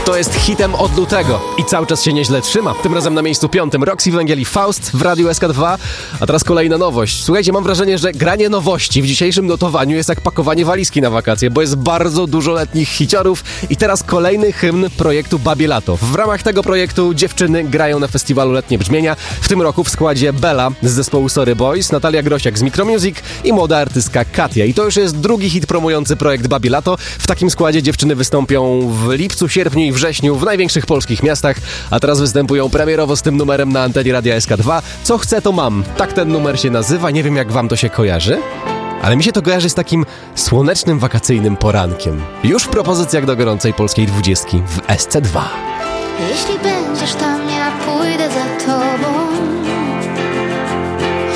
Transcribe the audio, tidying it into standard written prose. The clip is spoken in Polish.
To jest hitem od lutego i cały czas się nieźle trzyma. Tym razem na miejscu 5 Roxy Węgiel i Faust w Radiu SK2. A teraz kolejna nowość. Słuchajcie, mam wrażenie, że granie nowości w dzisiejszym notowaniu jest jak pakowanie walizki na wakacje, bo jest bardzo dużo letnich hiciorów i teraz kolejny hymn projektu Babie Lato. W ramach tego projektu dziewczyny grają na festiwalu Letnie Brzmienia. W tym roku w składzie Bella z zespołu Sorry Boys, Natalia Grosiak z Micromusic i młoda artystka Katia. I to już jest drugi hit promujący projekt Babie Lato. W takim składzie dziewczyny wystąpią w lipcu, sierpniu i wrześniu w największych polskich miastach, a teraz występują premierowo z tym numerem na antenie Radia SK2. Co chcę, to mam. Tak ten numer się nazywa. Nie wiem, jak wam to się kojarzy, ale mi się to kojarzy z takim słonecznym, wakacyjnym porankiem. Już w propozycjach do gorącej polskiej 20 w SC2. Jeśli będziesz tam, ja pójdę za tobą.